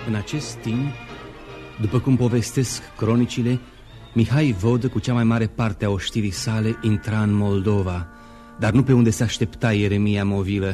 În acest timp, după cum povestesc cronicile, Mihai Vodă, cu cea mai mare parte a oștirii sale, intra în Moldova, dar nu pe unde se aștepta Ieremia Movilă,